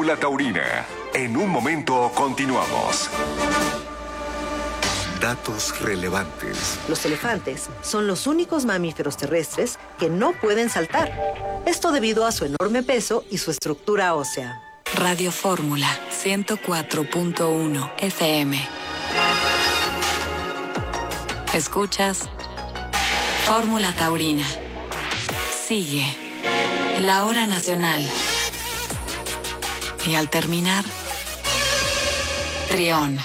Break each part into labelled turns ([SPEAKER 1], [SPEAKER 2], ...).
[SPEAKER 1] Fórmula Taurina. En un momento continuamos. Datos relevantes.
[SPEAKER 2] Los elefantes son los únicos mamíferos terrestres que no pueden saltar. Esto debido a su enorme peso y su estructura ósea.
[SPEAKER 3] Radio Fórmula 104.1 FM. Escuchas Fórmula Taurina. Sigue la hora nacional. Y al terminar, Trión.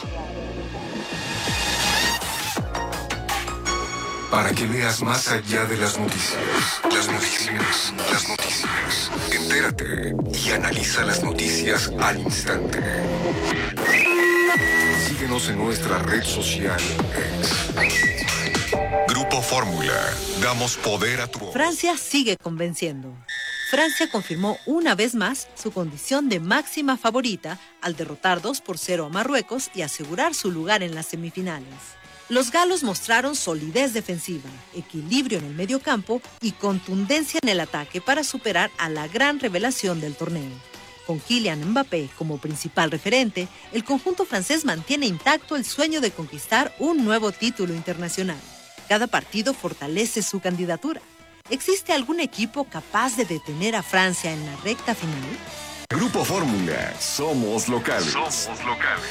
[SPEAKER 1] Para que veas más allá de las noticias. Las noticias. Las noticias. Entérate y analiza las noticias al instante. Síguenos en nuestra red social X. Grupo Fórmula. Damos poder a tu voz.
[SPEAKER 2] Francia sigue convenciendo. Francia confirmó una vez más su condición de máxima favorita al derrotar 2-0 a Marruecos y asegurar su lugar en las semifinales. Los galos mostraron solidez defensiva, equilibrio en el mediocampo y contundencia en el ataque para superar a la gran revelación del torneo. Con Kylian Mbappé como principal referente, el conjunto francés mantiene intacto el sueño de conquistar un nuevo título internacional. Cada partido fortalece su candidatura. ¿Existe algún equipo capaz de detener a Francia en la recta final?
[SPEAKER 1] Grupo Fórmula. Somos locales. Somos locales.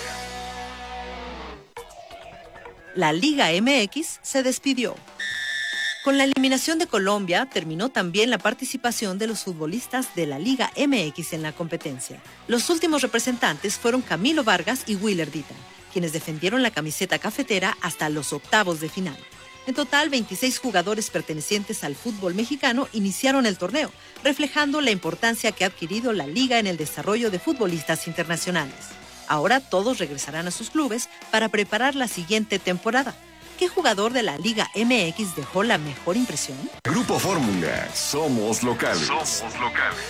[SPEAKER 2] La Liga MX se despidió. Con la eliminación de Colombia, terminó también la participación de los futbolistas de la Liga MX en la competencia. Los últimos representantes fueron Camilo Vargas y Willer Dita, quienes defendieron la camiseta cafetera hasta los octavos de final. En total, 26 jugadores pertenecientes al fútbol mexicano iniciaron el torneo, reflejando la importancia que ha adquirido la liga en el desarrollo de futbolistas internacionales. Ahora todos regresarán a sus clubes para preparar la siguiente temporada. ¿Qué jugador de la Liga MX dejó la mejor impresión?
[SPEAKER 1] Grupo Fórmula. Somos locales. Somos locales.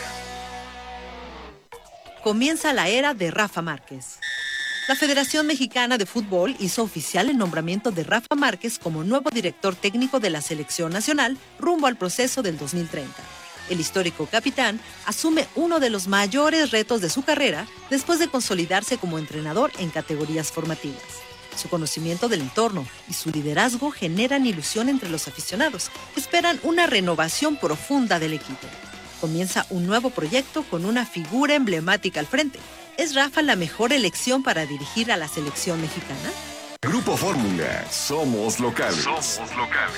[SPEAKER 2] Comienza la era de Rafa Márquez. La Federación Mexicana de Fútbol hizo oficial el nombramiento de Rafa Márquez como nuevo director técnico de la selección nacional rumbo al proceso del 2030. El histórico capitán asume uno de los mayores retos de su carrera después de consolidarse como entrenador en categorías formativas. Su conocimiento del entorno y su liderazgo generan ilusión entre los aficionados, que esperan una renovación profunda del equipo. Comienza un nuevo proyecto con una figura emblemática al frente. ¿Es Rafa la mejor elección para dirigir a la selección mexicana?
[SPEAKER 1] Grupo Fórmula. Somos locales. Somos locales.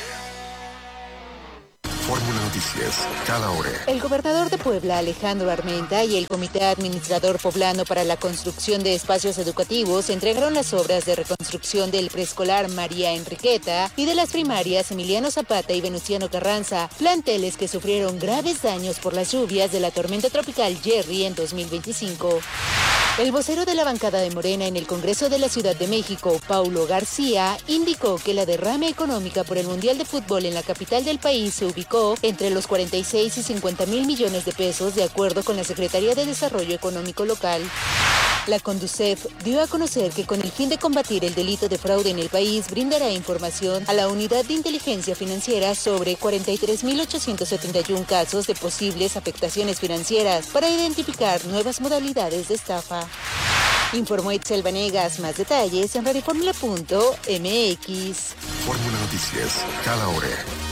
[SPEAKER 1] Fórmula Noticias, cada hora.
[SPEAKER 4] El gobernador de Puebla, Alejandro Armenta, y el Comité Administrador Poblano para la Construcción de Espacios Educativos entregaron las obras de reconstrucción del preescolar María Enriqueta y de las primarias Emiliano Zapata y Venustiano Carranza, planteles que sufrieron graves daños por las lluvias de la tormenta tropical Jerry en 2025. El vocero de la bancada de Morena en el Congreso de la Ciudad de México, Paulo García, indicó que la derrama económica por el Mundial de Fútbol en la capital del país se ubicó entre los 46 y 50 mil millones de pesos, de acuerdo con la Secretaría de Desarrollo Económico Local. La Conducef dio a conocer que con el fin de combatir el delito de fraude en el país, brindará información a la Unidad de Inteligencia Financiera sobre 43.871 casos de posibles afectaciones financieras para identificar nuevas modalidades de estafa. Informó Itzel Vanegas. Más detalles en radioformula.mx.
[SPEAKER 1] Fórmula Noticias, cada hora.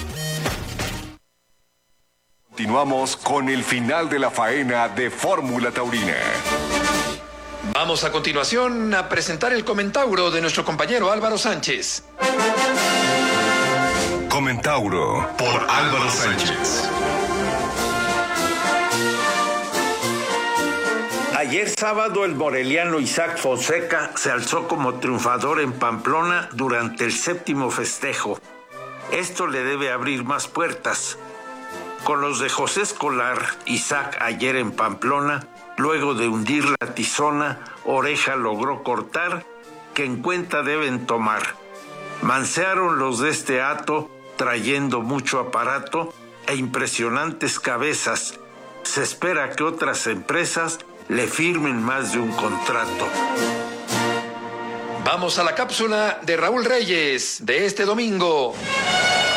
[SPEAKER 1] Continuamos con el final de la faena de Fórmula Taurina.
[SPEAKER 5] Vamos a continuación a presentar el comentauro de nuestro compañero Álvaro Sánchez.
[SPEAKER 1] Comentauro por Álvaro Sánchez.
[SPEAKER 6] Ayer sábado el moreliano Isaac Fonseca se alzó como triunfador en Pamplona durante el séptimo festejo. Esto le debe abrir más puertas. Con los de José Escolar, Isaac ayer en Pamplona, luego de hundir la tizona, Oreja logró cortar, que en cuenta deben tomar. Mansearon los de este hato, trayendo mucho aparato e impresionantes cabezas. Se espera que otras empresas le firmen más de un contrato.
[SPEAKER 5] Vamos a la cápsula de Raúl Reyes de este domingo.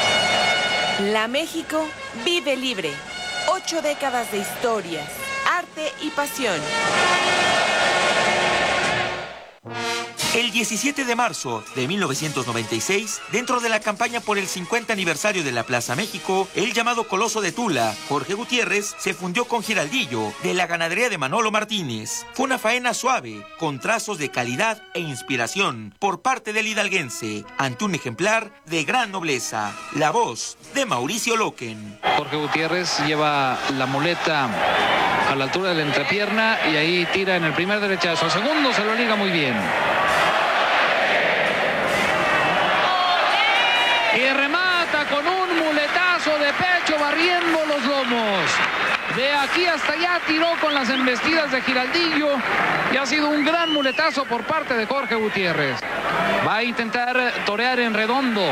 [SPEAKER 7] La México vive libre. 8 décadas de historias, arte arte y pasión.
[SPEAKER 8] El 17 de marzo de 1996, dentro de la campaña por el 50 aniversario de la Plaza México, el llamado Coloso de Tula, Jorge Gutiérrez, se fundió con Giraldillo, de la ganadería de Manolo Martínez. Fue una faena suave, con trazos de calidad e inspiración por parte del hidalguense, ante un ejemplar de gran nobleza. La voz de Mauricio Loken.
[SPEAKER 9] Jorge Gutiérrez lleva la muleta a la altura de la entrepierna y ahí tira en el primer derechazo. Al segundo se lo liga muy bien. Y remata con un muletazo de pecho barriendo los lomos. De aquí hasta allá tiró con las embestidas de Giraldillo y ha sido un gran muletazo por parte de Jorge Gutiérrez. Va a intentar torear en redondo.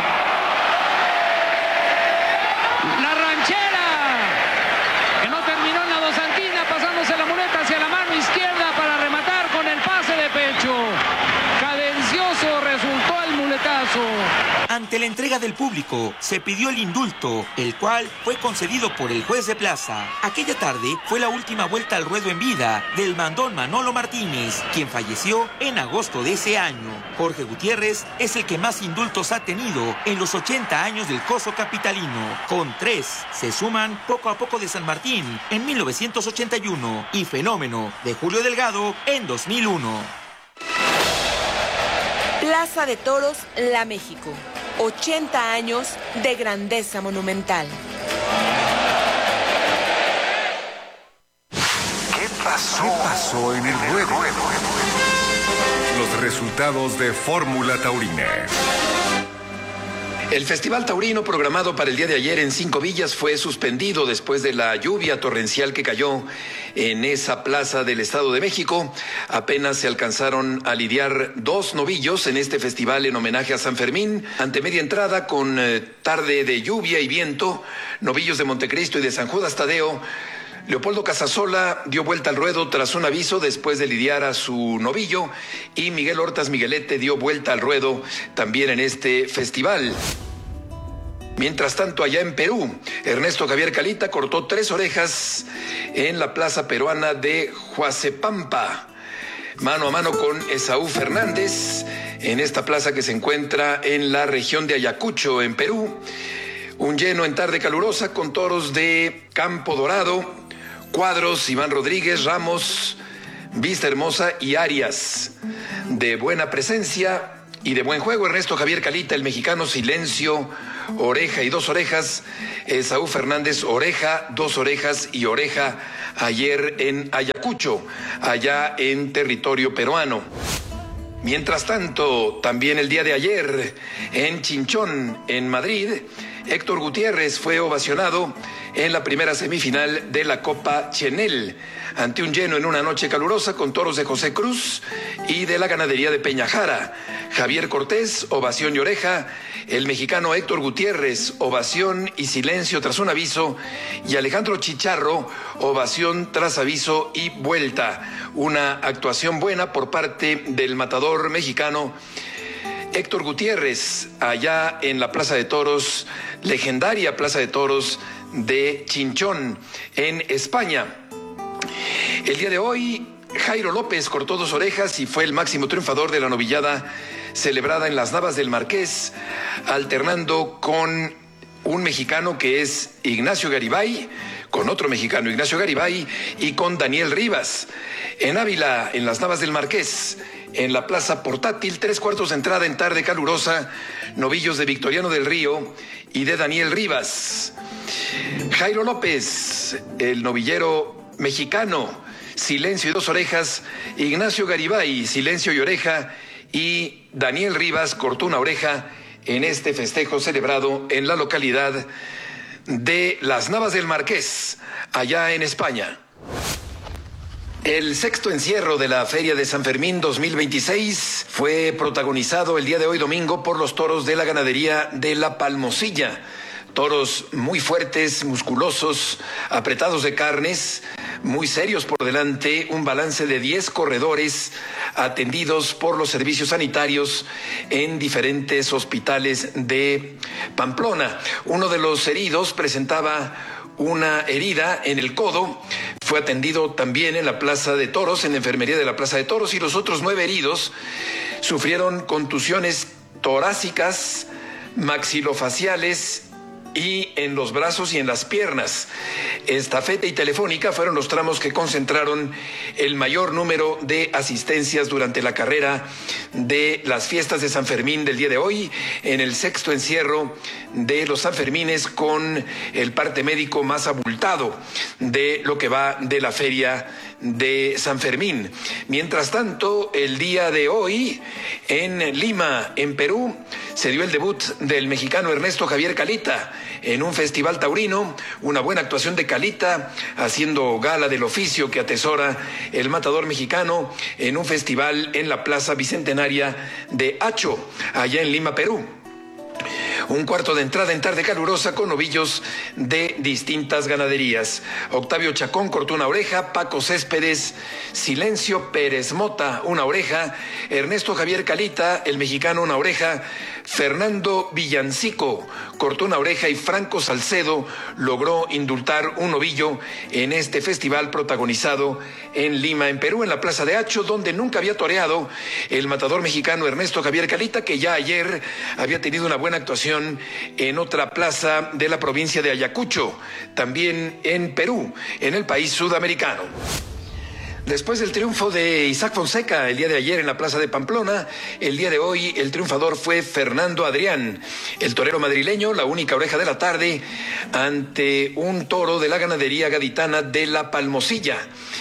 [SPEAKER 9] La ranchera, que no terminó en la dosantina, pasándose la muleta hacia la mano izquierda para rematar con el pase de pecho. Cadencioso resultó el muletazo.
[SPEAKER 8] Ante la entrega del público, se pidió el indulto, el cual fue concedido por el juez de plaza. Aquella tarde fue la última vuelta al ruedo en vida del mandón Manolo Martínez, quien falleció en agosto de ese año. Jorge Gutiérrez es el que más indultos ha tenido en los 80 años del coso capitalino. Con 3 se suman Poco a Poco de San Martín en 1981 y Fenómeno de Julio Delgado en 2001.
[SPEAKER 7] Plaza de Toros, La México. 80 años de grandeza monumental.
[SPEAKER 1] ¿Qué pasó en el ruedo? Los resultados de Fórmula Taurina.
[SPEAKER 5] El Festival Taurino programado para el día de ayer en 5 villas fue suspendido después de la lluvia torrencial que cayó en esa plaza del Estado de México. Apenas se alcanzaron a lidiar 2 novillos en este festival en homenaje a San Fermín. Ante media entrada, con tarde de lluvia y viento, novillos de Montecristo y de San Judas Tadeo, Leopoldo Casasola dio vuelta al ruedo tras un aviso después de lidiar a su novillo, y Miguel Hortas Miguelete dio vuelta al ruedo también en este festival. Mientras tanto, allá en Perú, Ernesto Javier Calita cortó 3 orejas en la plaza peruana de Huacepampa, mano a mano con Esaú Fernández, en esta plaza que se encuentra en la región de Ayacucho, en Perú. Un lleno en tarde calurosa con toros de Campo Dorado, Cuadros, Iván Rodríguez, Ramos, Vista Hermosa y Arias. De buena presencia y de buen juego, Ernesto Javier Calita, el mexicano, silencio, oreja y 2 orejas. Esaú Fernández, oreja, 2 orejas y oreja ayer en Ayacucho, allá en territorio peruano. Mientras tanto, también el día de ayer, en Chinchón, en Madrid, Héctor Gutiérrez fue ovacionado en la primera semifinal de la Copa Chenel, ante un lleno en una noche calurosa con toros de José Cruz y de la ganadería de Peñajara. Javier Cortés, ovación y oreja. El mexicano Héctor Gutiérrez, ovación y silencio tras un aviso. Y Alejandro Chicharro, ovación tras aviso y vuelta. Una actuación buena por parte del matador mexicano Héctor Gutiérrez, allá en la Plaza de Toros, legendaria Plaza de Toros de Chinchón, en España. El día de hoy, Jairo López cortó 2 orejas y fue el máximo triunfador de la novillada celebrada en las Navas del Marqués, alternando con un mexicano que es Ignacio Garibay, con otro mexicano, Ignacio Garibay, y con Daniel Rivas. En Ávila, en las Navas del Marqués, en la Plaza Portátil, 3/4 de entrada en tarde calurosa, novillos de Victoriano del Río y de Daniel Rivas. Jairo López, el novillero mexicano, silencio y 2 orejas. Ignacio Garibay, silencio y oreja. Y Daniel Rivas cortó 1 oreja en este festejo celebrado en la localidad de Las Navas del Marqués, allá en España. El 6º encierro de la Feria de San Fermín 2026 fue protagonizado el día de hoy domingo por los toros de la ganadería de La Palmosilla. Toros muy fuertes, musculosos, apretados de carnes, muy serios por delante, un balance de 10 corredores atendidos por los servicios sanitarios en diferentes hospitales de Pamplona. Uno de los heridos presentaba una herida en el codo. fue atendido también en la Plaza de Toros, en la enfermería de la Plaza de Toros, y los otros 9 heridos sufrieron contusiones torácicas, maxilofaciales y en los brazos y en las piernas. Estafeta y Telefónica fueron los tramos que concentraron el mayor número de asistencias durante la carrera de las fiestas de San Fermín del día de hoy, en el 6º encierro de los Sanfermines, con el parte médico más abultado de lo que va de la feria de San Fermín. Mientras tanto, el día de hoy en Lima, en Perú, se dio el debut del mexicano Ernesto Javier Calita en un festival taurino. Una buena actuación de Calita, haciendo gala del oficio que atesora el matador mexicano en un festival en la Plaza Bicentenaria de Hacho, allá en Lima, Perú. Un cuarto de entrada en tarde calurosa con novillos de distintas ganaderías. Octavio Chacón cortó una oreja, Paco Céspedes, Silencio Pérez Mota una oreja, Ernesto Javier Calita, el mexicano, una oreja, Fernando Villancico cortó una oreja y Franco Salcedo logró indultar un novillo en este festival protagonizado en Lima, en Perú, en la Plaza de Hacho, donde nunca había toreado el matador mexicano Ernesto Javier Calita, que ya ayer había tenido una buena actuación en otra plaza de la provincia de Ayacucho, también en Perú, en el país sudamericano. Después del triunfo de Isaac Fonseca el día de ayer en la Plaza de Pamplona, el día de hoy el triunfador fue Fernando Adrián, el torero madrileño, la única oreja de la tarde ante un toro de la ganadería gaditana de La Palmosilla.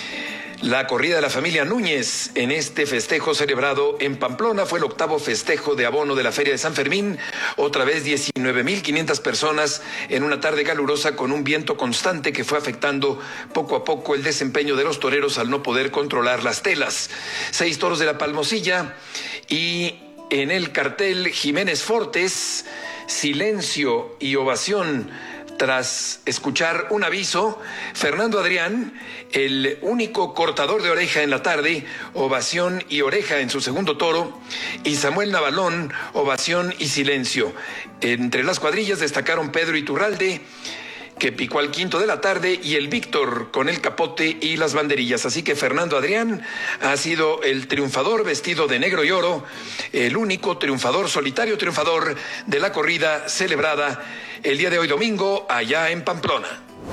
[SPEAKER 5] La corrida de la familia Núñez en este festejo celebrado en Pamplona fue el 8º festejo de abono de la Feria de San Fermín. Otra vez 19,500 personas en una tarde calurosa con un viento constante que fue afectando poco a poco el desempeño de los toreros al no poder controlar las telas. 6 toros de La Palmosilla y en el cartel Jiménez Fortes, silencio y ovación. Tras escuchar un aviso, Fernando Adrián, el único cortador de oreja en la tarde, ovación y oreja en su segundo toro, y Samuel Navalón, ovación y silencio. Entre las cuadrillas destacaron Pedro Iturralde, que picó al 5 de la tarde, y el Víctor con el capote y las banderillas. Así que Fernando Adrián ha sido el triunfador vestido de negro y oro, el único triunfador, solitario triunfador de la corrida celebrada el día de hoy domingo allá en Pamplona.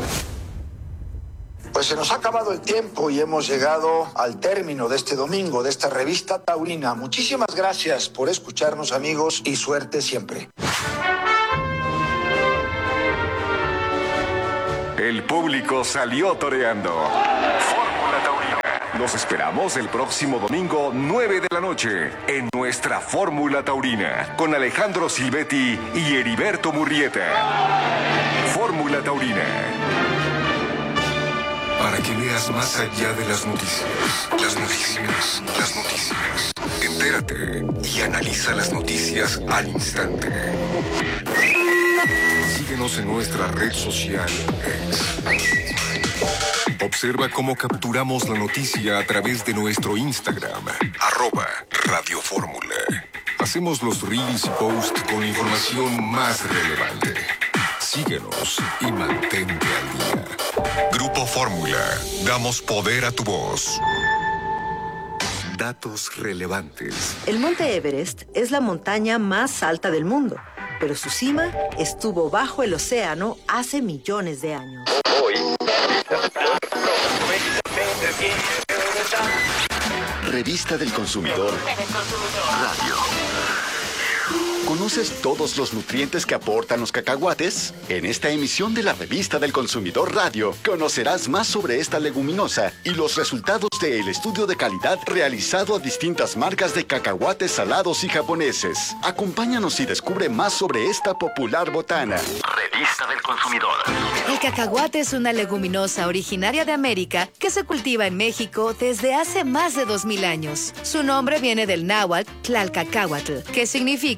[SPEAKER 10] Pues se nos ha acabado el tiempo y hemos llegado al término de este domingo, de esta revista taurina. Muchísimas gracias por escucharnos, amigos, y suerte siempre.
[SPEAKER 1] El público salió toreando. Fórmula Taurina. Los esperamos el próximo domingo, 9 de la noche, en nuestra Fórmula Taurina, con Alejandro Silvetti y Heriberto Murrieta. Fórmula Taurina. Para que veas más allá de las noticias. Las noticias. Las noticias. Entérate y analiza las noticias al instante. Síguenos en nuestra red social X. Observa cómo capturamos la noticia a través de nuestro Instagram, @radiofórmula. Hacemos los reels y posts con la información más relevante. Síguenos y mantente al día. Grupo Fórmula. Damos poder a tu voz. Datos relevantes.
[SPEAKER 2] El Monte Everest es la montaña más alta del mundo, pero su cima estuvo bajo el océano hace millones de años.
[SPEAKER 11] Revista del Consumidor Radio. ¿Conoces todos los nutrientes que aportan los cacahuates? En esta emisión de la Revista del Consumidor Radio conocerás más sobre esta leguminosa y los resultados del estudio de calidad realizado a distintas marcas de cacahuates salados y japoneses. Acompáñanos y descubre más sobre esta popular botana.
[SPEAKER 12] Revista del Consumidor.
[SPEAKER 13] El cacahuate es una leguminosa originaria de América que se cultiva en México desde hace más de 2000 años. Su nombre viene del náhuatl Tlalcacahuatl, que significa cacahuate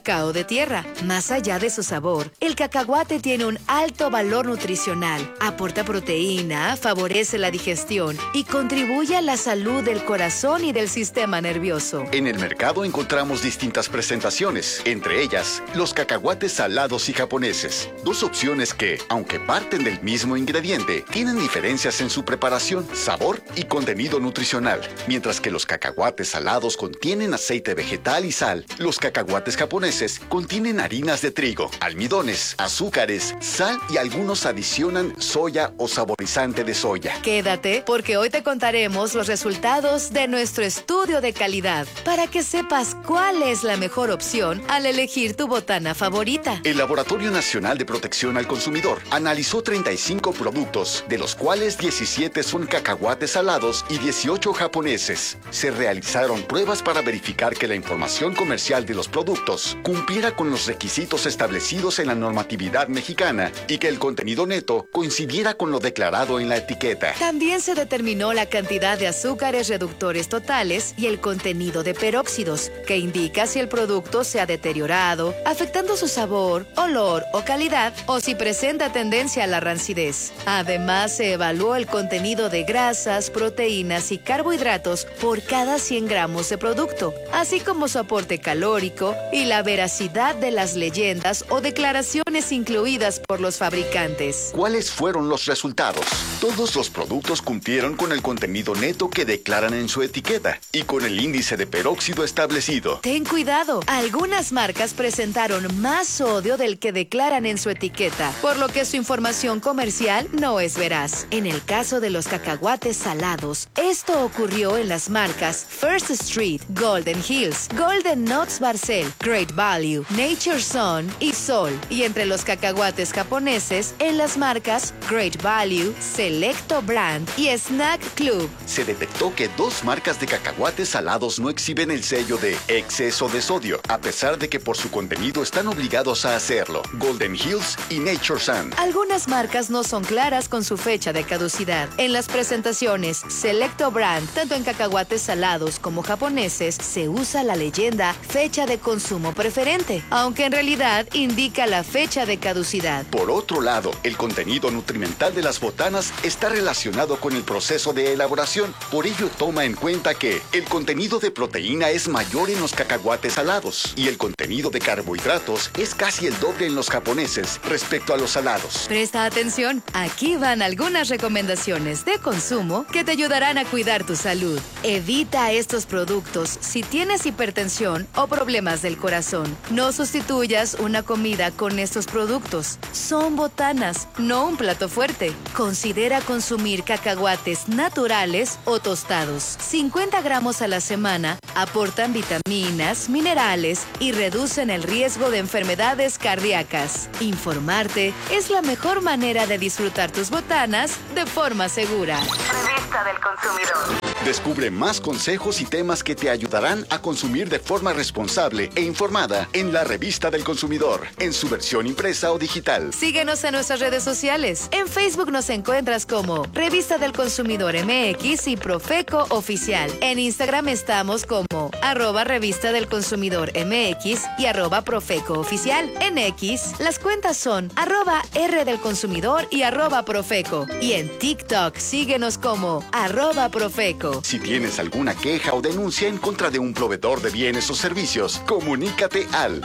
[SPEAKER 13] cacao de tierra. Más allá de su sabor, el cacahuate tiene un alto valor nutricional, aporta proteína, favorece la digestión y contribuye a la salud del corazón y del sistema nervioso.
[SPEAKER 11] En el mercado encontramos distintas presentaciones, entre ellas los cacahuates salados y japoneses. Dos opciones que, aunque parten del mismo ingrediente, tienen diferencias en su preparación, sabor y contenido nutricional. Mientras que los cacahuates salados contienen aceite vegetal y sal, los cacahuates japoneses contienen harinas de trigo, almidones, azúcares, sal y algunos adicionan soya o saborizante de soya.
[SPEAKER 13] Quédate, porque hoy te contaremos los resultados de nuestro estudio de calidad para que sepas cuál es la mejor opción al elegir tu botana favorita.
[SPEAKER 11] El Laboratorio Nacional de Protección al Consumidor analizó 35 productos, de los cuales 17 son cacahuates salados y 18 japoneses. Se realizaron pruebas para verificar que la información comercial de los productos cumpliera con los requisitos establecidos en la normatividad mexicana y que el contenido neto coincidiera con lo declarado en la etiqueta.
[SPEAKER 13] También se determinó la cantidad de azúcares reductores totales y el contenido de peróxidos, que indica si el producto se ha deteriorado, afectando su sabor, olor o calidad, o si presenta tendencia a la rancidez. Además, se evaluó el contenido de grasas, proteínas y carbohidratos por cada 100 gramos de producto, así como su aporte calórico y la veracidad de las leyendas o declaraciones incluidas por los fabricantes.
[SPEAKER 11] ¿Cuáles fueron los resultados? Todos los productos cumplieron con el contenido neto que declaran en su etiqueta y con el índice de peróxido establecido.
[SPEAKER 13] Ten cuidado, algunas marcas presentaron más sodio del que declaran en su etiqueta, por lo que su información comercial no es veraz. En el caso de los cacahuates salados, esto ocurrió en las marcas First Street, Golden Hills, Golden Nuts Barcel, Great Value, Nature Sun y Sol. Y entre los cacahuates japoneses, en las marcas Great Value, Selecto Brand y Snack Club.
[SPEAKER 11] Se detectó que 2 marcas de cacahuates salados no exhiben el sello de exceso de sodio, a pesar de que por su contenido están obligados a hacerlo: Golden Hills y Nature Sun.
[SPEAKER 13] Algunas marcas no son claras con su fecha de caducidad. En las presentaciones Selecto Brand, tanto en cacahuates salados como japoneses, se usa la leyenda fecha de consumo preferente, aunque en realidad indica la fecha de caducidad.
[SPEAKER 11] Por otro lado, el contenido nutrimental de las botanas está relacionado con el proceso de elaboración. Por ello, toma en cuenta que el contenido de proteína es mayor en los cacahuates salados y el contenido de carbohidratos es casi el doble en los japoneses respecto a los salados.
[SPEAKER 13] Presta atención, aquí van algunas recomendaciones de consumo que te ayudarán a cuidar tu salud. Evita estos productos si tienes hipertensión o problemas del corazón. No sustituyas una comida con estos productos. Son botanas, no un plato fuerte. Considera consumir cacahuates naturales o tostados. 50 gramos a la semana aportan vitaminas, minerales y reducen el riesgo de enfermedades cardíacas. Informarte es la mejor manera de disfrutar tus botanas de forma segura.
[SPEAKER 14] Revista del Consumidor.
[SPEAKER 11] Descubre más consejos y temas que te ayudarán a consumir de forma responsable e informada en la Revista del Consumidor, en su versión impresa o digital.
[SPEAKER 13] Síguenos en nuestras redes sociales. En Facebook nos encuentras como Revista del Consumidor MX y Profeco Oficial. En Instagram estamos como @Revista del Consumidor MX y @Profeco Oficial. En X, las cuentas son @R del Consumidor y @Profeco. Y en TikTok, síguenos como @Profeco.
[SPEAKER 11] Si tienes alguna queja o denuncia en contra de un proveedor de bienes o servicios, comunícate al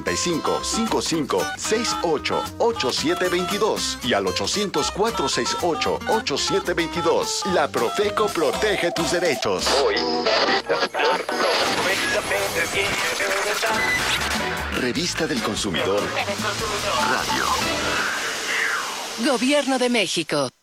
[SPEAKER 11] 55 55 68 8722 y al 800 468 8722. La Profeco protege tus derechos. Revista del Consumidor Radio.
[SPEAKER 13] Gobierno de México.